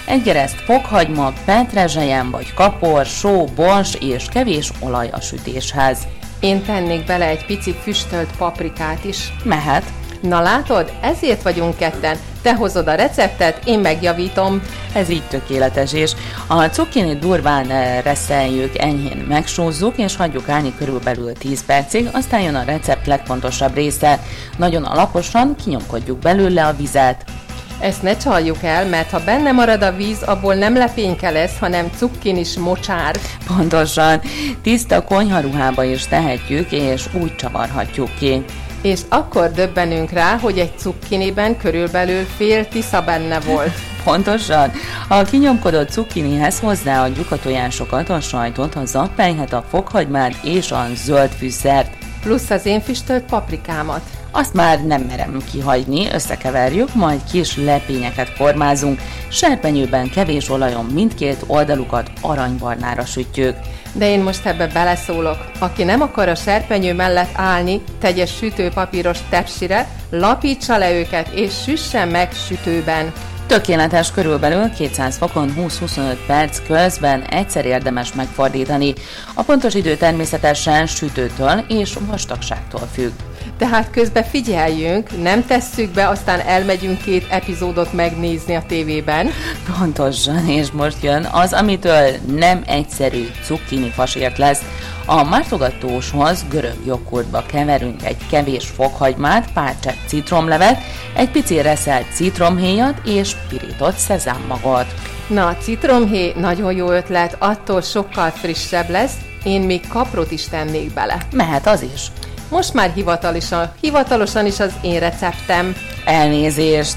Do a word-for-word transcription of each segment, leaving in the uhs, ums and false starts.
Egy gereszt fokhagyma, petrezselyem vagy kapor, só, bors és kevés olaj a sütéshez. Én tennék bele egy pici füstölt paprikát is. Mehet. Na látod, ezért vagyunk ketten. Te hozod a receptet, én megjavítom. Ez így tökéletes, és a cukkinit durván reszeljük, enyhén megsózzuk, és hagyjuk állni körülbelül tíz percig, aztán jön a recept legfontosabb része. Nagyon alaposan kinyomkodjuk belőle a vizet. Ezt ne csaljuk el, mert ha benne marad a víz, abból nem lepényke lesz, hanem cukkinis mocsár. Pontosan. Tiszta konyharuhába is tehetjük, és úgy csavarhatjuk ki. És akkor döbbenünk rá, hogy egy cukkiniben körülbelül fél tisza benne volt. Pontosan. A kinyomkodott cukkinihez hozzáadjuk a tojásokat, a sajtot, a zappelyhet, a fokhagymát és a zöld fűszert. Plusz az én füstölt paprikámat. Azt már nem merem kihagyni, összekeverjük, majd kis lepényeket formázunk, serpenyőben kevés olajon mindkét oldalukat aranybarnára sütjük. De én most ebbe beleszólok. Aki nem akar a serpenyő mellett állni, tegye sütőpapíros tepsire, lapítsa le őket és süsse meg sütőben. Tökéletes, körülbelül kétszáz fokon húsz-huszonöt perc közben egyszer érdemes megfordítani. A pontos idő természetesen sütőtől és vastagságtól függ. Tehát közben figyeljünk, nem tesszük be, aztán elmegyünk két epizódot megnézni a tévében. Pontosan, és most jön az, amitől nem egyszerű cukkini fasért lesz. A mártogatóshoz görög joghurtba keverünk egy kevés fokhagymát, pár csepp citromlevet, egy pici reszelt citromhéjat és pirított szezámmagot. Na, a citromhéj nagyon jó ötlet, attól sokkal frissebb lesz, én még kaprot is tennék bele. Mehet az is. Most már hivatalosan, hivatalosan is az én receptem. Elnézést!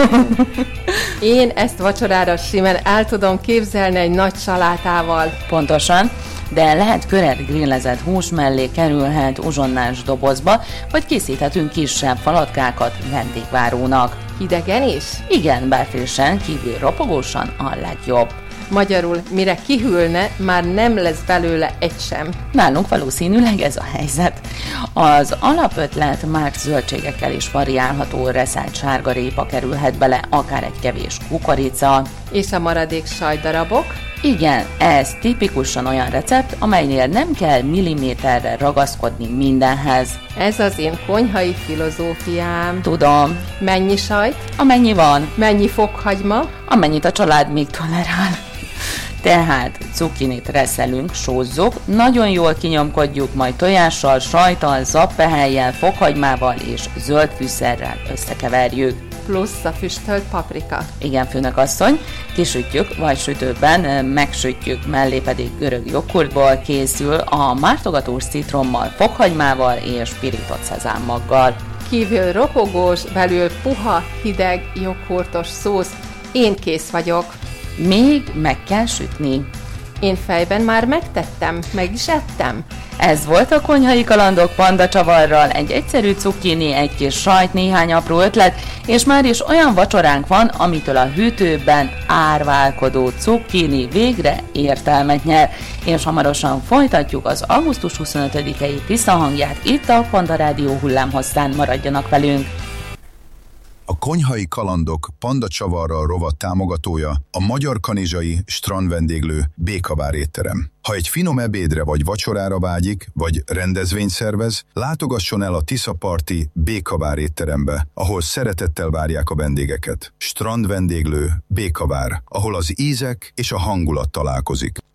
Én ezt vacsorára simán el tudom képzelni egy nagy salátával. Pontosan, de lehet köret grillezett hús mellé, kerülhet uzsonnás dobozba, vagy készíthetünk kisebb falatkákat vendégvárónak. Hidegen is? Igen, belfrissen, kívül ropogósan a legjobb. Magyarul, mire kihűlne, már nem lesz belőle egy sem. Nálunk valószínűleg ez a helyzet. Az alapötlet már zöldségekkel is variálható, reszelt sárgarépa kerülhet bele, akár egy kevés kukorica. És a maradék sajtdarabok? Igen, ez tipikusan olyan recept, amelynél nem kell milliméterre ragaszkodni mindenhez. Ez az én konyhai filozófiám. Tudom. Mennyi sajt? Amennyi van. Mennyi fokhagyma? Amennyit a család még tolerál. Tehát cukkinit reszelünk, sózzuk, nagyon jól kinyomkodjuk, majd tojással, sajttal, zappehelyjel, fokhagymával és zöld fűszerrel összekeverjük. Plusz a füstölt paprika. Igen, főnökasszony, kisütjük, vagy sütőben megsütjük, mellé pedig görög joghurtból készül a mártogatós citrommal, fokhagymával és pirított szezámmaggal. Kívül ropogós, belül puha, hideg, joghurtos szósz. Én kész vagyok. Még meg kell sütni. Én fejben már megtettem, meg is ettem. Ez volt a Konyhai Kalandok Panda csavarral, egy egyszerű cukkini, egy kis sajt, néhány apró ötlet, és már is olyan vacsoránk van, amitől a hűtőben árválkodó cukkini végre értelmet nyer. És hamarosan folytatjuk az augusztus huszonötödikei Tisza hangját itt a Panda Rádió hullámhosszán, maradjanak velünk! A Konyhai Kalandok Panda csavarral rovat támogatója a Magyar Kanizsai strandvendéglő Békabár étterem. Ha egy finom ebédre vagy vacsorára vágyik, vagy rendezvényt szervez, látogasson el a Tiszaparti Békabár étterembe, ahol szeretettel várják a vendégeket. Strandvendéglő Békabár, ahol az ízek és a hangulat találkozik.